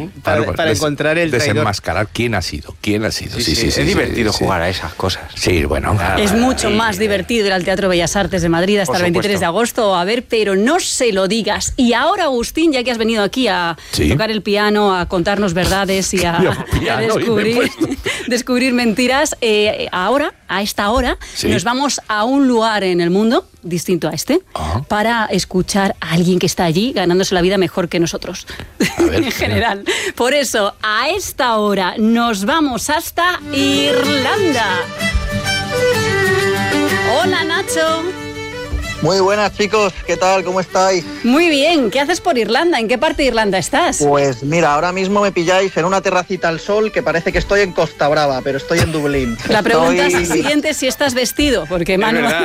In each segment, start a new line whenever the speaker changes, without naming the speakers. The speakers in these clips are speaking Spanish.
para encontrar el traidor.
Desenmascarar quién ha sido. Sí,
es divertido jugar a esas cosas.
Sí, bueno.
Es mucho más divertido ir al Teatro Bellas Artes de Madrid hasta el 23 de agosto a ver, pero no se lo digas. Y ahora, Agustín, ya que has venido aquí a tocar el piano, a contarnos verdades y a descubrir mentiras, ahora, a esta hora, nos vamos a un lugar en el mundo distinto a este, para escuchar a alguien que está allí ganándose la vida mejor que nosotros, en general. Por eso, a esta hora nos vamos hasta Irlanda. Hola, Nacho.
Muy buenas, chicos, ¿qué tal? ¿Cómo estáis?
Muy bien, ¿qué haces por Irlanda? ¿En qué parte de Irlanda estás?
Pues mira, ahora mismo me pilláis en una terracita al sol que parece que estoy en Costa Brava, pero estoy en Dublín.
La pregunta siguiente es si estás vestido, porque Manu no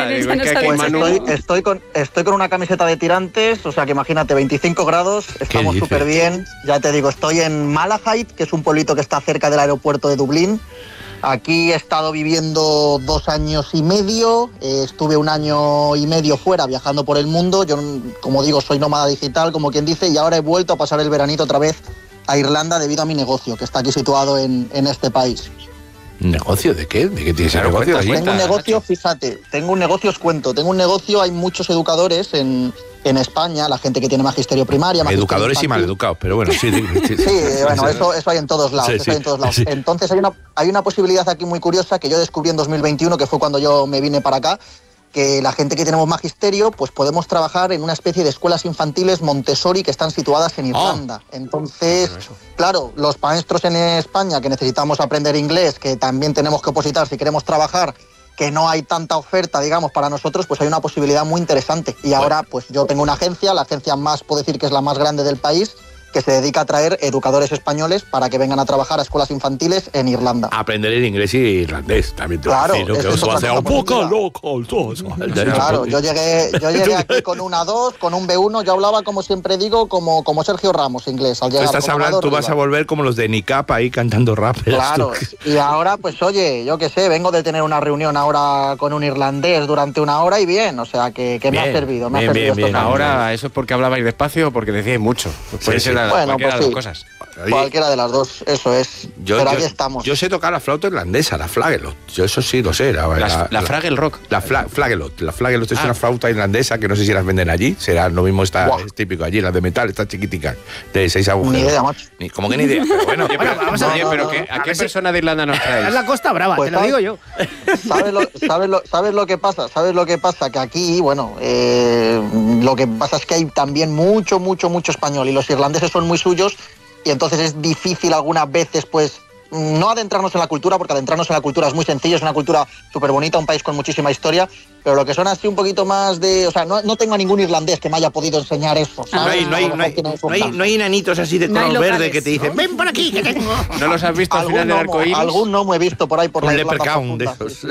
sabe.
Estoy con una camiseta de tirantes, o sea que imagínate, 25 grados, estamos súper bien. Ya te digo, estoy en Malahide, que es un pueblito que está cerca del aeropuerto de Dublín. Aquí he estado viviendo 2 años y medio, estuve 1 año y medio fuera viajando por el mundo. Yo, como digo, soy nómada digital, como quien dice, y ahora he vuelto a pasar el veranito otra vez a Irlanda debido a mi negocio, que está aquí situado en este país.
¿Negocio de qué? ¿De qué tienes el negocio?
Tengo un negocio, fíjate, os cuento, tengo un negocio, hay muchos educadores en España, la gente que tiene magisterio primaria.
Educadores y maleducados, pero bueno, sí.
Bueno, eso hay en todos lados. Sí. Entonces hay una posibilidad aquí muy curiosa que yo descubrí en 2021, que fue cuando yo me vine para acá, que la gente que tenemos magisterio, pues podemos trabajar en una especie de escuelas infantiles Montessori que están situadas en Irlanda. Entonces, claro, los maestros en España que necesitamos aprender inglés, que también tenemos que opositar si queremos trabajar, que no hay tanta oferta, digamos, para nosotros, pues hay una posibilidad muy interesante. Y ahora, pues yo tengo una agencia, la agencia más, puedo decir que es la más grande del país, que se dedica a traer educadores españoles para que vengan a trabajar a escuelas infantiles en Irlanda.
Aprender el inglés y irlandés, también te lo digo, que os hace un poco loco.
Claro, yo llegué aquí con un A2, con un B1, yo hablaba, como siempre digo, como Sergio Ramos, inglés. Al llegar,
tú vas a volver como los de Nicap ahí cantando rap.
Claro, y ahora, pues oye, yo qué sé, vengo de tener una reunión ahora con un irlandés durante 1 hora y bien, o sea, que me ha servido.
Bien. Ahora, ¿eso es porque hablabais despacio o porque decíais mucho? Puede ser cualquiera de las cosas.
Cualquiera de las dos, eso es. Pero ahí estamos.
Yo sé tocar la flauta irlandesa, la flagelot. Yo eso sí lo sé.
La Fraggle Rock.
La flagelot. La flagelot es una flauta irlandesa que no sé si las venden allí. Será lo mismo, es típico allí, las de metal, estas chiquiticas, de 6 agujeros.
Ni idea, macho.
¿Cómo que ni idea? Pero bueno,
vamos a ver, ¿a qué persona de Irlanda nos traéis?
Es la Costa Brava, pues te lo digo yo.
¿Sabes lo que pasa? ¿Sabes lo que pasa? Que aquí, bueno, lo que pasa es que hay también mucho español y los irlandeses son muy suyos y entonces es difícil algunas veces, pues, no adentrarnos en la cultura, porque adentrarnos en la cultura es muy sencillo, es una cultura súper bonita, un país con muchísima historia, pero lo que son así un poquito más de... O sea, no tengo a ningún irlandés que me haya podido enseñar eso, ¿sabes?
No hay nanitos así de color verde que te dicen, ven por aquí, que tengo...
¿No los has visto al final del arcoíris?
Algún no me he visto por ahí por la
Irlanda de esos.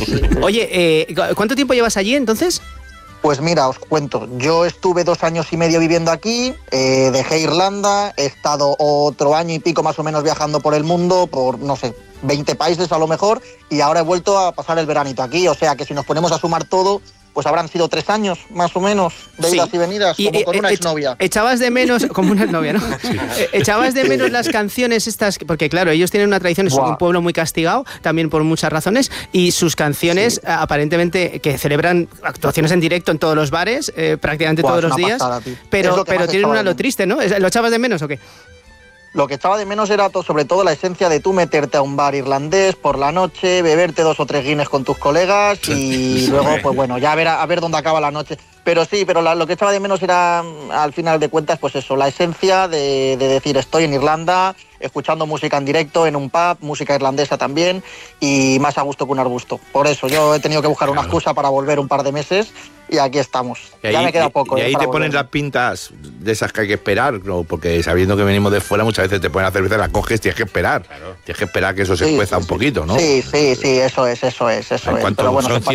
Oye, ¿cuánto tiempo llevas allí entonces?
Pues mira, os cuento, yo estuve 2 años y medio viviendo aquí, dejé Irlanda, he estado otro año y pico más o menos viajando por el mundo, por, no sé, 20 países a lo mejor, y ahora he vuelto a pasar el veranito aquí, o sea que si nos ponemos a sumar todo, pues habrán sido 3 años, más o menos, de idas y venidas, como con una exnovia.
Echabas de menos, como una exnovia, ¿no? Sí. Echabas de menos las canciones estas, porque claro, ellos tienen una tradición, es un pueblo muy castigado, también por muchas razones, y sus canciones, aparentemente, que celebran actuaciones en directo en todos los bares, prácticamente todos los días, pero tienen lo triste, ¿no? ¿Lo echabas de menos o qué?
Lo que echaba de menos era sobre todo la esencia de tú meterte a un bar irlandés por la noche, beberte 2 o 3 Guinness con tus colegas y luego, pues bueno, ya a ver dónde acaba la noche. Pero sí, lo que echaba de menos era, al final de cuentas, pues eso, la esencia de decir estoy en Irlanda, escuchando música en directo, en un pub, música irlandesa también, y más a gusto que un arbusto. Por eso, yo he tenido que buscar una excusa para volver un par de meses, y aquí estamos. Ya me queda poco.
Y ahí te ponen las pintas de esas que hay que esperar, ¿no? Porque sabiendo que venimos de fuera, muchas veces te ponen la cerveza, la coges, tienes que esperar. Claro. Tienes que esperar que eso se cueza un poquito, ¿no?
Sí, eso es.
Pero bueno, son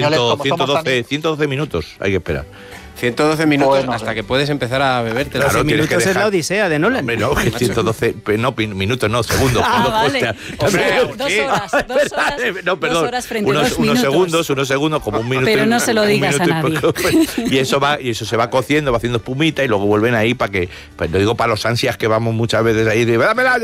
112 minutos, hay que esperar.
112 minutos hasta que puedes empezar a beberte.
Claro, 12 minutos es la Odisea de Nolan.
Hombre, no, 112, minutos, no, segundos.
Vale. Hombre, 2 horas.
No, perdón.
2 horas frente a 2 minutos.
unos segundos, como un minuto.
Pero no se lo digas a nadie.
Y eso se va cociendo, va haciendo espumita y luego vuelven ahí para que, pues lo digo para los ansias que vamos muchas veces ahí, de dámela